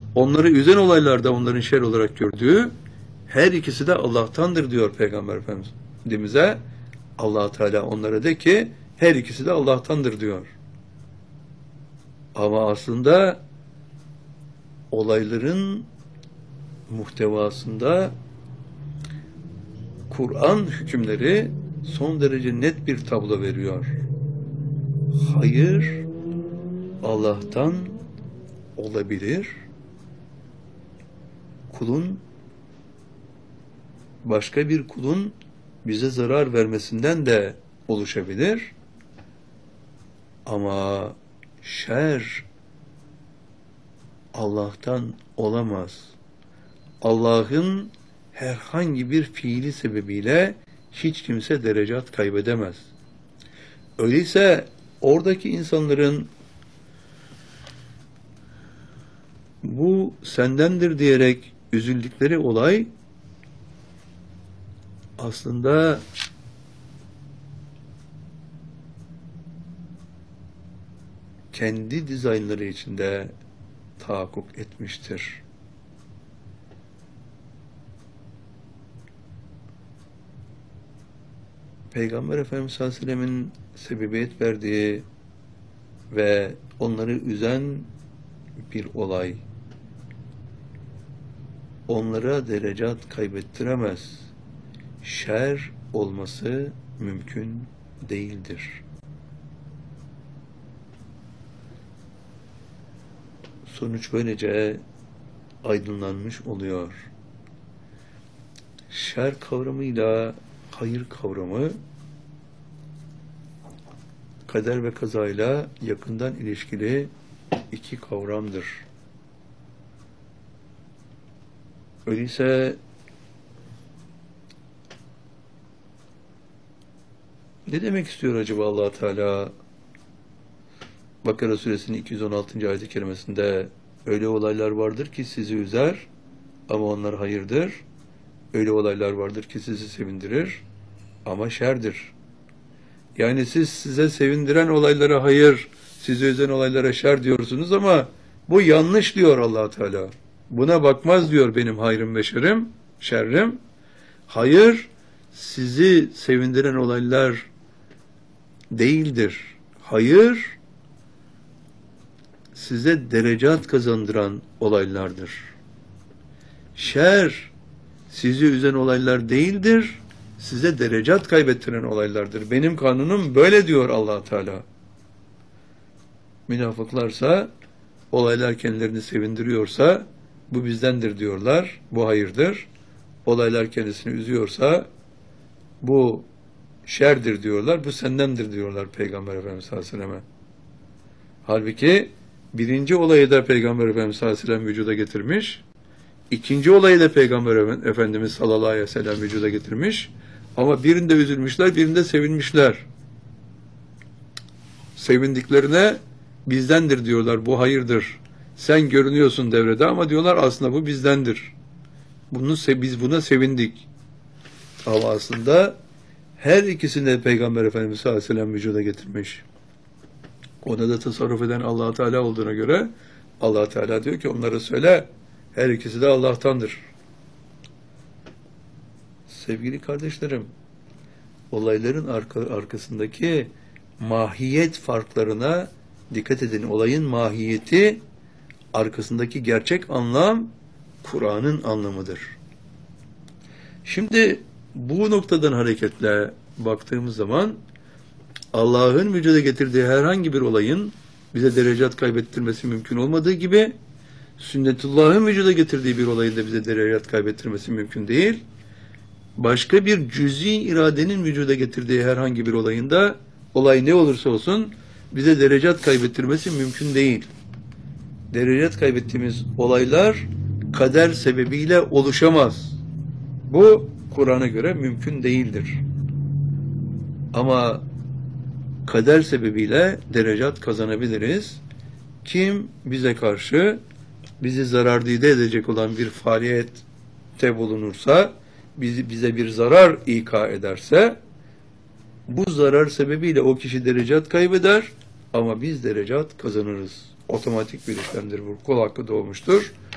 onları üzen olaylarda onların şer olarak gördüğü, her ikisi de Allah'tandır diyor Peygamber Efendimiz'e. Allah Teala onlara de ki her ikisi de Allah'tandır diyor. Ama aslında olayların muhtevasında Kur'an hükümleri son derece net bir tablo veriyor. Hayır Allah'tan olabilir. Kulun, başka bir kulun bize zarar vermesinden de oluşabilir. Ama şer Allah'tan olamaz. Allah'ın herhangi bir fiili sebebiyle hiç kimse derecat kaybedemez. Öyleyse oradaki insanların bu sendendir diyerek üzüldükleri olay aslında kendi dizaynları içinde tahakkuk etmiştir. Peygamber Efendimiz sallallahu aleyhi ve sellem'in sebebiyet verdiği ve onları üzen bir olay onlara derecat kaybettiremez. Şer olması mümkün değildir. Sonuç böylece aydınlanmış oluyor. Şer kavramıyla hayır kavramı kader ve kazayla yakından ilişkili iki kavramdır. Öyleyse ne demek istiyor acaba Allah Teala? Bakara suresinin 216. ayet-i kerimesinde öyle olaylar vardır ki sizi üzer ama onlar hayırdır. Öyle olaylar vardır ki sizi sevindirir ama şerdir. Yani siz size sevindiren olaylara hayır, sizi üzen olaylara şer diyorsunuz ama bu yanlış diyor Allah Teala. Buna bakmaz diyor benim hayrım ve şerrim. Hayır, sizi sevindiren olaylar değildir. Hayır, size derecat kazandıran olaylardır. Şer, sizi üzen olaylar değildir, size derecat kaybettiren olaylardır. Benim kanunum böyle diyor Allah Teala. Münafıklarsa, olaylar kendilerini sevindiriyorsa, bu bizdendir diyorlar, bu hayırdır. Olaylar kendisini üzüyorsa, bu şerdir diyorlar, bu sendendir diyorlar Peygamber Efendimiz sallallahu aleyhi ve selleme. Halbuki birinci olayı da Peygamber Efendimiz sallallahu aleyhi ve sellem vücuda getirmiş, ikinci olayı da Peygamber Efendimiz sallallahu aleyhi ve sellem vücuda getirmiş, ama birinde üzülmüşler, birinde sevinmişler. Sevindiklerine bizdendir diyorlar, bu hayırdır. Sen görünüyorsun devrede ama diyorlar aslında bu bizdendir. Biz buna sevindik. Ama aslında her ikisini de Peygamber Efendimiz sallallahu aleyhi ve sellem vücuda getirmiş. Ona da tasarruf eden Allah Teala olduğuna göre Allah Teala diyor ki onlara söyle, her ikisi de Allah'tandır. Sevgili kardeşlerim, olayların arkasındaki mahiyet farklarına dikkat edin. Olayın mahiyeti, arkasındaki gerçek anlam Kur'an'ın anlamıdır. Şimdi bu noktadan hareketle baktığımız zaman Allah'ın vücuda getirdiği herhangi bir olayın bize derecat kaybettirmesi mümkün olmadığı gibi sünnetullah'ın vücuda getirdiği bir olayın da bize derecat kaybettirmesi mümkün değil. Başka bir cüz'i iradenin vücuda getirdiği herhangi bir olayında olay ne olursa olsun bize derecat kaybettirmesi mümkün değil. Derecat kaybettiğimiz olaylar kader sebebiyle oluşamaz. Bu Kur'an'a göre mümkün değildir. Ama kader sebebiyle derecat kazanabiliriz. Kim bize karşı bizi zarardide edecek olan bir faaliyette bulunursa, bize bir zarar ika ederse, bu zarar sebebiyle o kişi derecat kaybeder ama biz derecat kazanırız. Otomatik bir işlemdir bu. Kul hakkı doğmuştur.